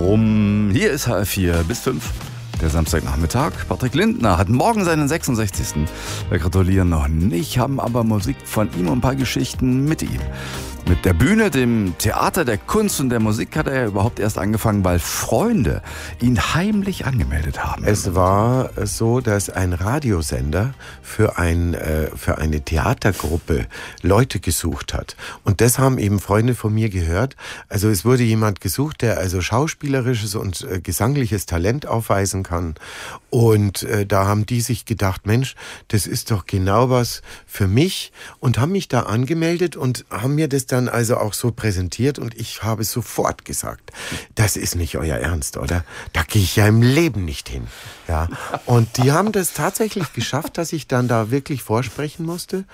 rum. Hier ist HR4 bis 5. Der Samstagnachmittag. Patrick Lindner hat morgen seinen 66. Wir gratulieren noch nicht, haben aber Musik von ihm und ein paar Geschichten mit ihm. Mit der Bühne, dem Theater, der Kunst und der Musik hat er ja überhaupt erst angefangen, weil Freunde ihn heimlich angemeldet haben. Es war so, dass ein Radiosender für eine Theatergruppe Leute gesucht hat. Und das haben eben Freunde von mir gehört. Also es wurde jemand gesucht, der also schauspielerisches und gesangliches Talent aufweisen kann. Und da haben die sich gedacht, Mensch, das ist doch genau was für mich. Und haben mich da angemeldet und haben mir das dann also auch so präsentiert. Und ich habe sofort gesagt, das ist nicht euer Ernst, oder? Da gehe ich ja im Leben nicht hin. Ja. Und die haben das tatsächlich geschafft, dass ich dann da wirklich vorsprechen musste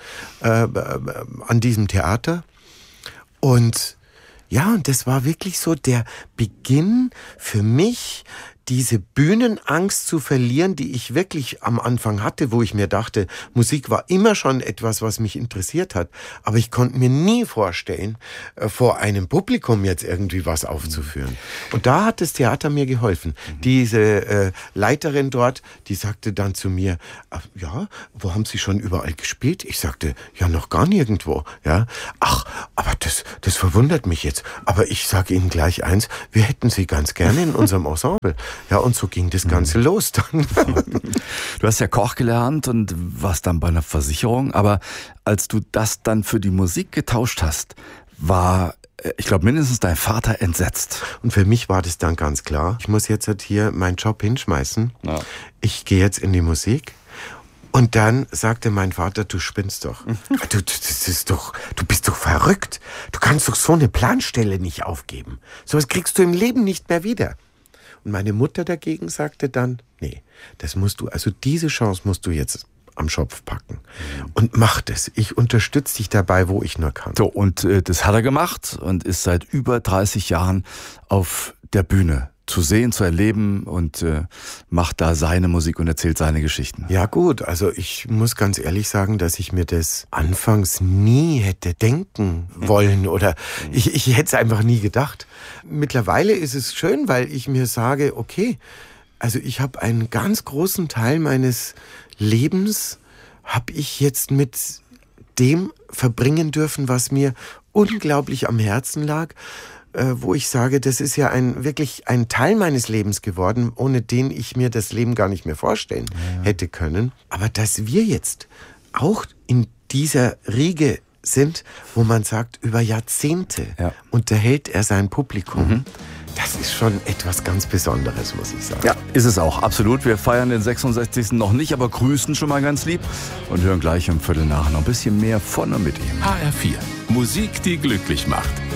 an diesem Theater. Und ja, und das war wirklich so der Beginn für mich, diese Bühnenangst zu verlieren, die ich wirklich am Anfang hatte, wo ich mir dachte, Musik war immer schon etwas, was mich interessiert hat. Aber ich konnte mir nie vorstellen, vor einem Publikum jetzt irgendwie was aufzuführen. Und da hat das Theater mir geholfen. Diese Leiterin dort, die sagte dann zu mir, ja, wo haben Sie schon überall gespielt? Ich sagte, ja, noch gar nirgendwo. Ja, ach, aber das verwundert mich jetzt. Aber ich sage Ihnen gleich eins, wir hätten Sie ganz gerne in unserem Ensemble. Ja, und so ging das Ganze los dann. Du hast ja Koch gelernt und warst dann bei einer Versicherung, aber als du das dann für die Musik getauscht hast, war, ich glaube, mindestens dein Vater entsetzt. Und für mich war das dann ganz klar, ich muss jetzt halt hier meinen Job hinschmeißen. Ja. Ich gehe jetzt in die Musik. Und dann sagte mein Vater, du spinnst doch. Du bist doch verrückt. Du kannst doch so eine Planstelle nicht aufgeben. Sowas kriegst du im Leben nicht mehr wieder. Und meine Mutter dagegen sagte dann, nee, diese Chance musst du jetzt am Schopf packen. Und mach das. Ich unterstütze dich dabei, wo ich nur kann. So, und das hat er gemacht und ist seit über 30 Jahren auf der Bühne zu sehen, zu erleben und macht da seine Musik und erzählt seine Geschichten. Ja gut, also ich muss ganz ehrlich sagen, dass ich mir das anfangs nie hätte denken wollen oder ich hätte es einfach nie gedacht. Mittlerweile ist es schön, weil ich mir sage, okay, also ich habe einen ganz großen Teil meines Lebens, habe ich jetzt mit dem verbringen dürfen, was mir unglaublich am Herzen lag. Wo ich sage, das ist ja wirklich ein Teil meines Lebens geworden, ohne den ich mir das Leben gar nicht mehr vorstellen hätte können. Aber dass wir jetzt auch in dieser Riege sind, wo man sagt, über Jahrzehnte unterhält er sein Publikum. Das ist schon etwas ganz Besonderes, muss ich sagen. Ja, ist es auch, absolut. Wir feiern den 66. noch nicht, aber grüßen schon mal ganz lieb und hören gleich um 17:15 noch ein bisschen mehr von und mit ihm. HR4, Musik, die glücklich macht.